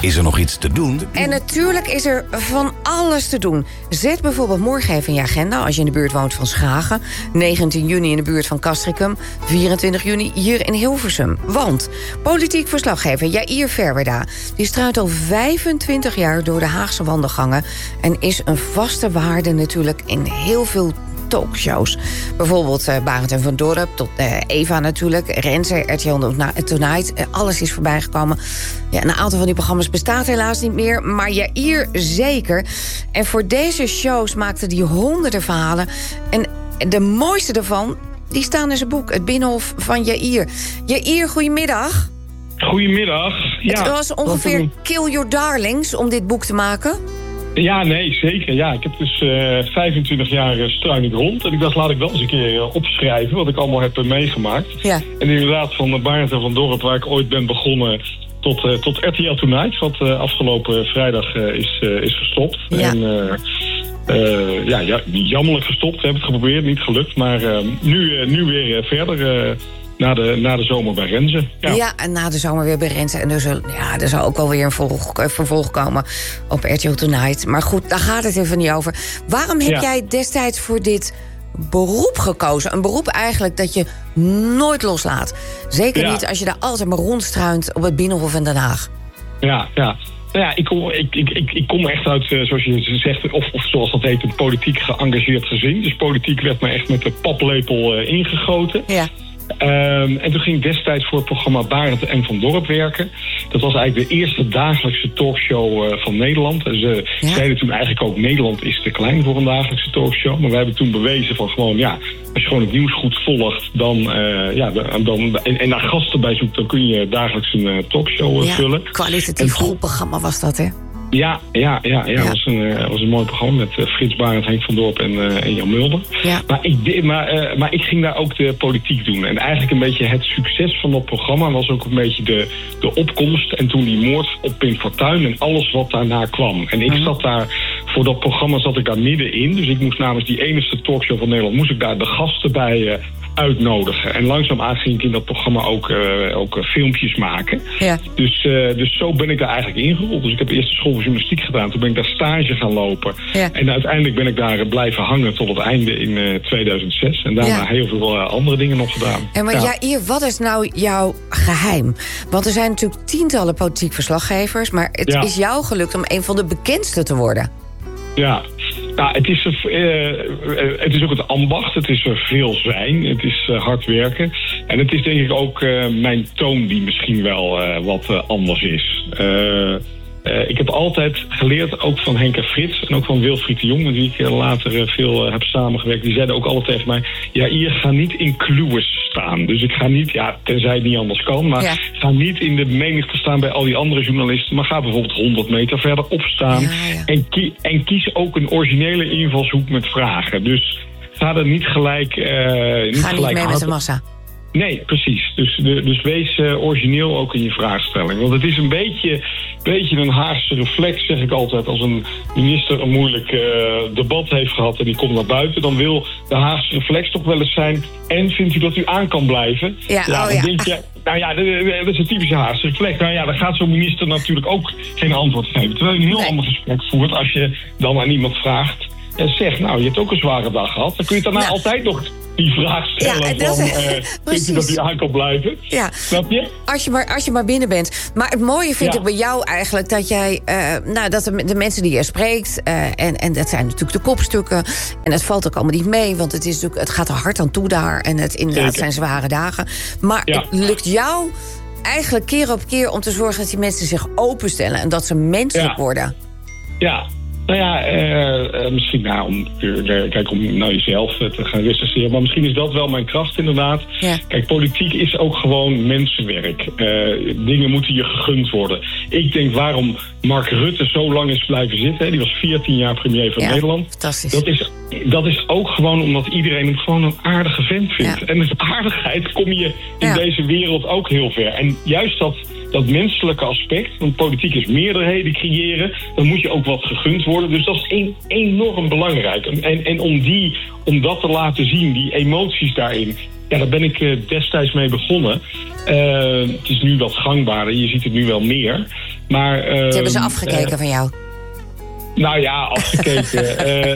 Is er nog iets te doen? En natuurlijk is er van alles te doen. Zet bijvoorbeeld morgen even in je agenda, als je in de buurt woont van Schagen. 19 juni in de buurt van Castricum. 24 juni hier in Hilversum. Want politiek verslaggever Jair Verwerda, die struint al 25 jaar door de Haagse wandelgangen en is een vaste waarde natuurlijk in heel veel talkshows. Bijvoorbeeld Barend en Van Dorp, tot Eva natuurlijk, Renze, RTL Tonight. Alles is voorbij gekomen. Ja, een aantal van die programma's bestaat helaas niet meer, maar Jair zeker. En voor deze shows maakte hij honderden verhalen. En de mooiste daarvan, die staan in zijn boek, Het Binnenhof van Jair. Jair, goedemiddag. Goedemiddag. Ja, het was ongeveer Kill Your Darlings om dit boek te maken. Ja, nee, zeker. Ja, ik heb dus 25 jaar struin ik rond. En ik dacht, laat ik wel eens een keer opschrijven wat ik allemaal heb meegemaakt. Ja. En inderdaad, van Barend en Van Dorp, waar ik ooit ben begonnen, tot RTL Tonight, wat afgelopen vrijdag is gestopt. Ja. En jammerlijk gestopt. We hebben het geprobeerd, niet gelukt. Maar nu weer verder. Na de zomer bij Renze. Ja, en na de zomer weer bij Renze. En er zal ook wel weer een vervolg komen op RTL Tonight. Maar goed, daar gaat het even niet over. Waarom heb jij destijds voor dit beroep gekozen? Een beroep eigenlijk dat je nooit loslaat. Zeker niet als je daar altijd maar rondstruint op het Binnenhof in Den Haag. Ja. Nou ja, ik kom echt uit, zoals je zegt, of zoals dat heet, een politiek geëngageerd gezin. Dus politiek werd me echt met de paplepel ingegoten. Ja. En toen ging ik destijds voor het programma Barend en Van Dorp werken. Dat was eigenlijk de eerste dagelijkse talkshow van Nederland. En ze zeiden toen eigenlijk ook, Nederland is te klein voor een dagelijkse talkshow. Maar wij hebben toen bewezen van gewoon, ja, als je gewoon het nieuws goed volgt, en daar gasten bij zoekt, dan kun je dagelijks een talkshow vullen. Kwalitatief goed programma was dat, hè? Ja. Het was een mooi programma met Frits Barend, Henk van Dorp en Jan Mulder. Ja. Maar ik ging daar ook de politiek doen. En eigenlijk een beetje het succes van dat programma was ook een beetje de opkomst. En toen die moord op Pim Fortuyn en alles wat daarna kwam. En ik zat daar, voor dat programma zat ik daar middenin. Dus ik moest namens die enigste talkshow van Nederland, moest ik daar de gasten bij uitnodigen. En langzaamaan ging ik in dat programma ook filmpjes maken. Ja. Dus zo ben ik daar eigenlijk ingerold. Dus ik heb eerst de school voor journalistiek gedaan. Toen ben ik daar stage gaan lopen. Ja. En uiteindelijk ben ik daar blijven hangen tot het einde in 2006. En daarna heel veel andere dingen nog gedaan. En maar Jair, wat is nou jouw geheim? Want er zijn natuurlijk tientallen politiek verslaggevers, maar het is jou gelukt om een van de bekendste te worden. Ja. Nou, het is ook het ambacht, het is er veel zijn, het is hard werken. En het is denk ik ook mijn toon die misschien wel wat anders is. Ik heb altijd geleerd, ook van Henk en Frits en ook van Wilfried de Jong, met wie ik later veel heb samengewerkt. Die zeiden ook altijd tegen mij, Jair, ga niet in kluwes staan. Dus ik ga niet, tenzij het niet anders kan, maar ga niet in de menigte staan bij al die andere journalisten, maar ga bijvoorbeeld 100 meter verder opstaan. Ja. En kies ook een originele invalshoek met vragen. Dus ga er niet gelijk ga niet mee met de massa. Nee, precies. Dus wees origineel ook in je vraagstelling. Want het is een beetje een Haagse reflex, zeg ik altijd. Als een minister een moeilijk debat heeft gehad en die komt naar buiten, dan wil de Haagse reflex toch wel eens zijn, en vindt u dat u aan kan blijven? Dan denk je, dat is een typische Haagse reflex. Dan gaat zo'n minister natuurlijk ook geen antwoord geven. Terwijl je een heel ander gesprek voert als je dan aan iemand vraagt en zegt, je hebt ook een zware dag gehad. Dan kun je daarna altijd nog die vraag stellen vindt u dat u aan kan blijven? Ja. Snap je? Als je maar binnen bent. Maar het mooie vind ik bij jou eigenlijk dat jij, dat de mensen die je spreekt, en dat zijn natuurlijk de kopstukken, en het valt ook allemaal niet mee, want het gaat er hard aan toe daar, en het inderdaad zijn zware dagen. Maar het lukt jou eigenlijk keer op keer om te zorgen dat die mensen zich openstellen en dat ze menselijk worden. Ja. Misschien om naar jezelf te gaan recenseren. Maar misschien is dat wel mijn kracht inderdaad. Ja. Kijk, politiek is ook gewoon mensenwerk. Dingen moeten je gegund worden. Ik denk waarom Mark Rutte zo lang is blijven zitten. Die was 14 jaar premier van Nederland. Fantastisch. Dat is ook gewoon omdat iedereen hem gewoon een aardige vent vindt. Ja. En met aardigheid kom je in deze wereld ook heel ver. En juist dat menselijke aspect, want politiek is meerderheden creëren, dan moet je ook wat gegund worden. Dus dat is enorm belangrijk. En om dat te laten zien, die emoties daarin, daar ben ik destijds mee begonnen. Het is nu wat gangbaarder, je ziet het nu wel meer. Maar, Ze hebben ze afgekeken van jou. Nou ja, afgekeken.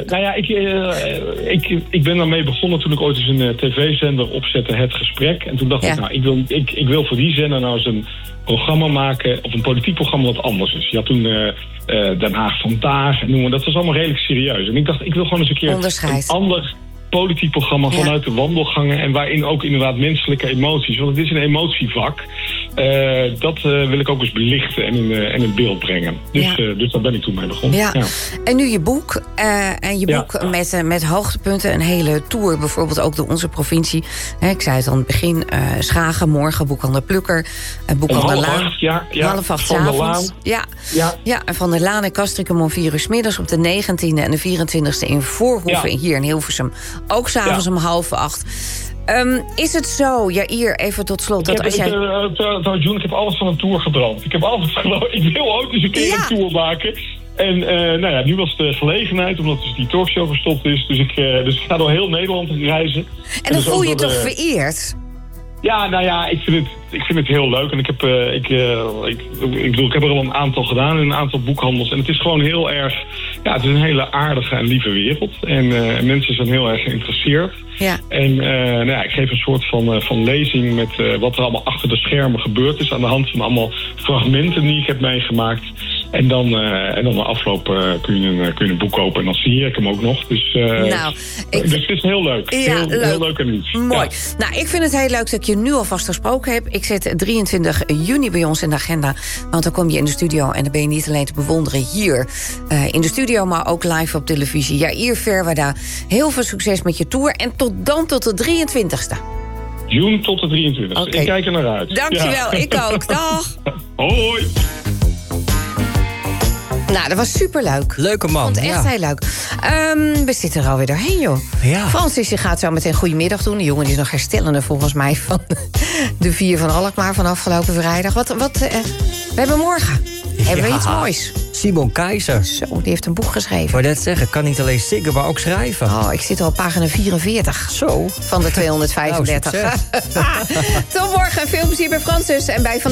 Ik ben daarmee begonnen toen ik ooit eens een tv-zender opzette, Het Gesprek. En toen dacht ik wil voor die zender nou eens een programma maken, of een politiek programma wat anders is. Je had toen Den Haag Vandaag en noemen, dat was allemaal redelijk serieus. En ik dacht, ik wil gewoon eens een keer een ander politiek programma vanuit de wandelgangen en waarin ook inderdaad menselijke emoties, want het is een emotievak, dat wil ik ook eens belichten en in beeld brengen. Dus daar ben ik toen mee begonnen. Ja. En nu je boek. En je boek met hoogtepunten, een hele tour, bijvoorbeeld ook door onze provincie. Ik zei het aan het begin, Schagen, morgen Boekhandel Plukker, Boekhandel Laan. 7:30 s'avonds. Ja, en Van der Laan en Castricum om 4 uur 's middags op de 19e en de 24e in Voorhoeven hier in Hilversum. Ook s'avonds om 7:30. Is het zo, Jair, even tot slot, dat als jij... June, ik heb alles van een tour gebrand. Ik wil ooit eens een keer een tour maken. En nu was de gelegenheid, omdat dus die talkshow gestopt is. Dus ik ga door heel Nederland reizen. En dan voel je je toch vereerd? Ja, ik vind het heel leuk. En ik heb er al een aantal gedaan in een aantal boekhandels. En het is gewoon heel erg... Ja, het is een hele aardige en lieve wereld. En mensen zijn heel erg geïnteresseerd. Ja. En ik geef een soort van lezing met wat er allemaal achter de schermen gebeurd is. Aan de hand van allemaal fragmenten die ik heb meegemaakt. En dan na afloop kun je een boek kopen. En dan signeer ik hem ook nog. Dus het is heel leuk. Ja, heel leuk en lief. Mooi. Ja. Nou, ik vind het heel leuk dat ik je nu alvast gesproken heb. Ik zet 23 juni bij ons in de agenda. Want dan kom je in de studio en dan ben je niet alleen te bewonderen hier in de studio, maar ook live op televisie. Jair Ferwada, heel veel succes met je tour. En tot de 23e. June tot de 23e. Okay. Ik kijk er naar uit. Dankjewel, ik ook. Dag. Hoi. Nou, dat was superleuk. Leuke man. Ik vond het echt heel leuk. We zitten er alweer doorheen, joh. Ja. Francis, je gaat zo meteen goedemiddag doen. De jongen die is nog herstellende volgens mij van de 4 van Alkmaar van afgelopen vrijdag. We hebben morgen hebben we iets moois. Simon Keizer. Zo, die heeft een boek geschreven. Ik wou net zeggen, kan niet alleen zingen, maar ook schrijven. Oh, ik zit al op pagina 44. Zo. Van de 235. Nou, Tot morgen. Veel plezier bij Francis en bij Van